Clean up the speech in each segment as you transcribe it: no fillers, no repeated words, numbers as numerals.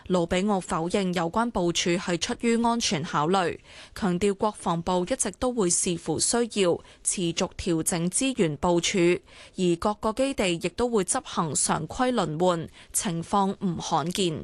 盧比奧否認有關部署係出於安全考慮，強調國防部一直都會視乎需要持續調整資源部署，而各個基地亦都會執行常規輪換，情況唔罕見。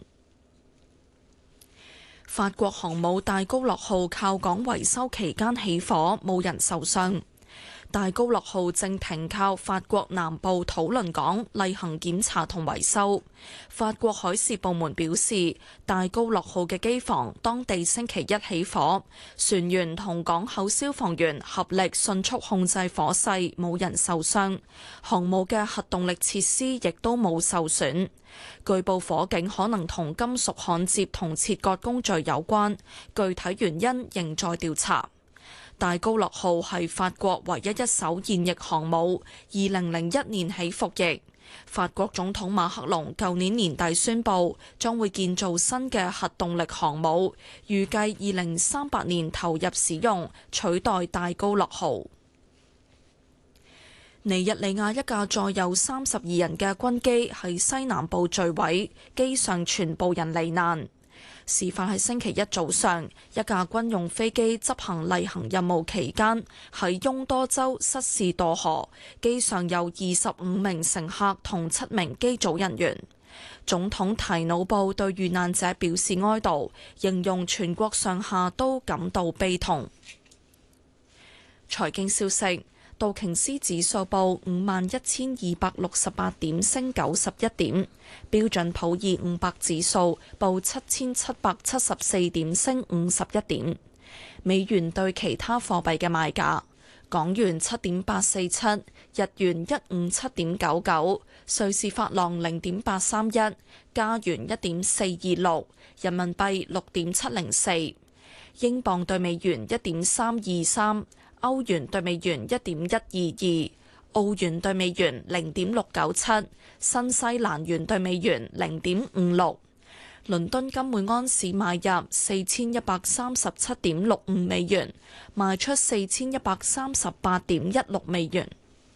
法國航母戴高樂號靠港維修期間起火，冇人受傷。戴高樂號正停靠法國南部土倫港例行檢查同維修。法國海事部門表示，戴高樂號嘅機房當地星期一起火，船員同港口消防員合力迅速控制火勢，冇人受傷。航母嘅核動力設施亦都冇受損。據報火警可能同金屬焊接同切割工序有關，具體原因仍在調查。戴高樂號係法國唯一一艘現役航母，2001年起服役。法國總統馬克龍舊年年底宣布，將會建造新嘅核動力航母，預計2038年投入使用，取代戴高樂號。尼日利亞一架載有32人嘅軍機喺西南部墜毀，機上全部人罹難。事發喺星期一早上，一架軍用飛機執行例行任務期間喺雍多州失事墮河，機上有25名乘客同7名機組人員。總統提努布對遇難者表示哀悼，形容全國上下都感到悲痛。財經消息。道瓊斯指數報51,268點，升91點；標準普爾500指數報7,774點，升51點。美元對其他貨幣嘅賣價：港元7.847，日元157.99，瑞士法郎0.831，加元1.426，人民幣6.704，英鎊對美元1.323。歐元對美元1.122，澳元對美元0.697，新西蘭元對美元0.56。倫敦金每安士買入4137.65美元，賣出4138.16美元。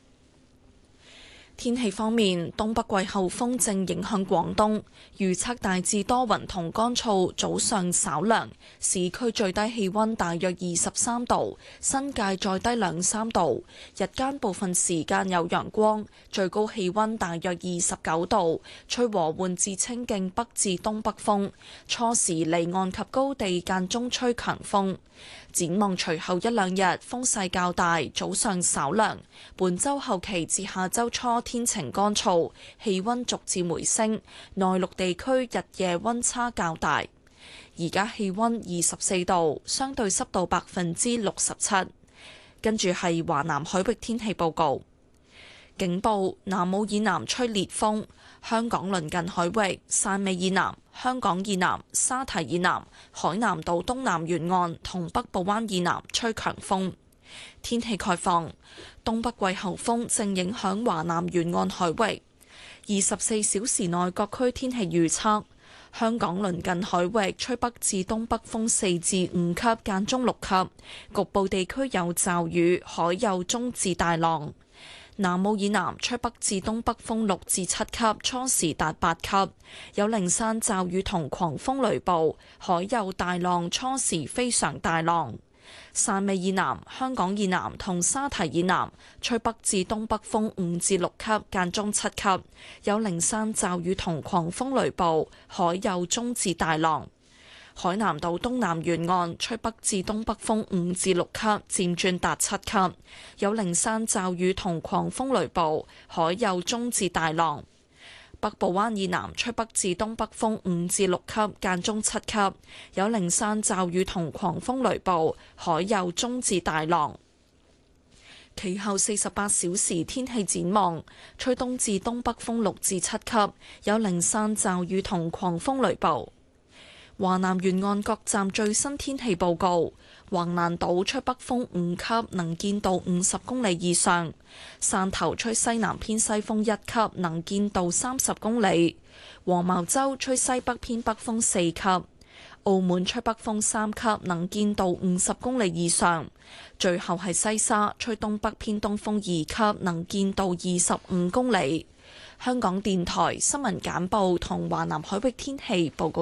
天氣方面，東北季候風正影響廣東，預測大致多雲同乾燥，早上稍涼，市區最低氣溫大約23度，新界再低2-3度。日間部分時間有陽光，最高氣溫大約29度，吹和緩至清勁北至東北風，初時離岸及高地間中吹強風。展望隨後一兩日風勢較大，早上稍涼。本週後期至下週初天晴乾燥，氣溫逐漸回升。內陸地區日夜溫差較大。而家氣溫24度，相對濕度67%。跟住係華南海域天氣報告。警報：南澳以南吹烈風，香港鄰近海域、汕尾以南、香港以南、沙堤以南、海南島東南沿岸同北部灣以南吹強風。天氣概況：東北季候風正影響華南沿岸海域。24小時內各區天氣預測：香港鄰近海域吹北至東北風4至5級，間中6級，局部地區有驟雨，海有中至大浪。南澳以南吹北至東北風6至7級，初時達8級，有零散驟雨同狂風雷暴，海有大浪，初時非常大浪。汕尾以南、香港以南同沙堤以南吹北至東北風5至6級，間中7級，有零散驟雨同狂風雷暴，海有中至大浪。海南島東南沿岸吹北至東北風5至6級，漸轉達7級，有零散驟雨同狂風雷暴，海有中至大浪。北部灣以南吹北至東北風5至6級，間中7級，有零散驟雨同狂風雷暴，海有中至大浪。其後48小時天氣展望，吹東至東北風6至7級，有零散驟雨同狂風雷暴。華南沿岸各站最新天氣報告：橫瀾島吹北風5級，能見度50公里以上；汕頭吹西南偏西風1級，能見度30公里；黃茅洲吹西北偏北風4級；澳門吹北風3級，能見度50公里以上；最後係西沙吹東北偏東風2級，能見度25公里。香港電台新聞簡報同華南海域天氣報告。